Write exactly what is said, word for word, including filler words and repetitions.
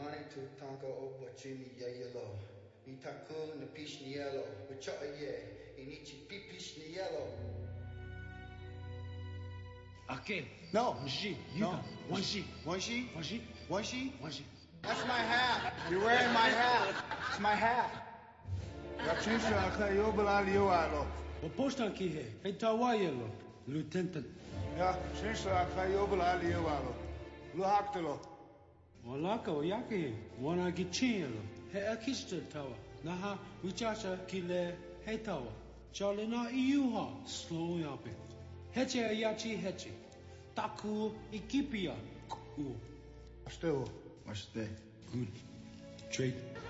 Wani tu tango o wachini ya yellow. Ni takun na pish ni yellow. Wacha ye. Inichi pipish ni yellow. Okay. No. One sheep. No. One sheep. One sheep? One sheep. One sheep? One sheep. That's my hat. You're wearing my hat. It's my hat. Rachinsha akayobala liwalo. What post on key here? Hey, Tawayelo. Lieutenant. Yeah, Shinsha akayobala liwalo. Luhaktelo. Walaka oyaki. Wana gichelo. He akista tawa. Naha uchacha kile he tawa. Charlie na iuha. Slow yapi. Heche ayachi heche. Taku ikipia. Cool. Still. What's that? Good. Trade.